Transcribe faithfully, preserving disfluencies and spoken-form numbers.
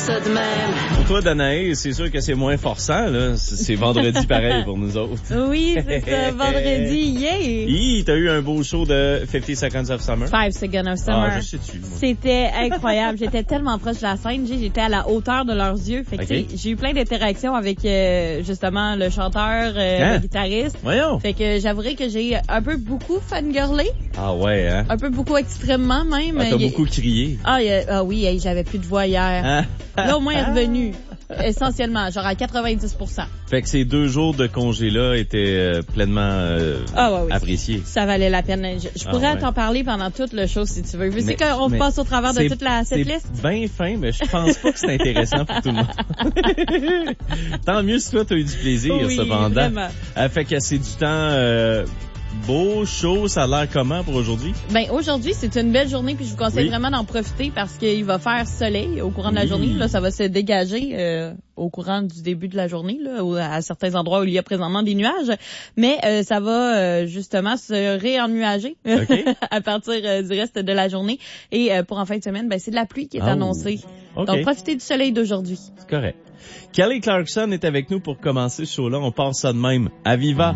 ça de même. Pour toi, Danae, c'est sûr que c'est moins forçant, là. C'est vendredi pareil pour nous autres. Oui, c'est ça, vendredi, yay! Hi, t'as eu un beau show de fifty Seconds of Summer. Five Seconds of Summer. Ah, je sais-tu, moi. C'était incroyable. J'étais tellement proche de la scène. J'étais à la hauteur de leurs yeux. Fait que, okay. J'ai eu plein d'interactions avec, euh, justement, le chanteur, euh, hein? le guitariste. Voyons. Fait que j'avouerai que j'ai un peu beaucoup fangirlé. Ah ouais, hein? Un peu beaucoup extrêmement, même. Ah, t'as il... beaucoup crié. Ah, il... ah oui, hey, j'avais plus de voix hier. Hein? Là, au moins, il est revenu. Essentiellement, genre à quatre-vingt-dix pour cent. Fait que ces deux jours de congé-là étaient euh, pleinement euh, ah, ouais, oui. appréciés. Ça valait la peine. Je, je pourrais ah, ouais. t'en parler pendant tout le show si tu veux. Vu mais, qu'on mais passe au travers de toute la setlist. C'est bien fin, mais je pense pas que c'est intéressant pour tout le monde. Tant mieux si toi t'as eu du plaisir, oui, cependant. Vraiment. Euh, fait que c'est du temps euh, beau, chaud, ça a l'air comment pour aujourd'hui? Ben aujourd'hui, c'est une belle journée puis je vous conseille oui. vraiment d'en profiter parce qu'il va faire soleil au courant de la oui. journée. Là, ça va se dégager euh, au courant du début de la journée, là, où, à certains endroits où il y a présentement des nuages. Mais euh, ça va euh, justement se réennuager okay. à partir euh, du reste de la journée. Et euh, pour en fin de semaine, ben c'est de la pluie qui est oh. annoncée. Okay. Donc profitez du soleil d'aujourd'hui. C'est correct. Kelly Clarkson est avec nous pour commencer ce show-là. On part ça de même. À Viva!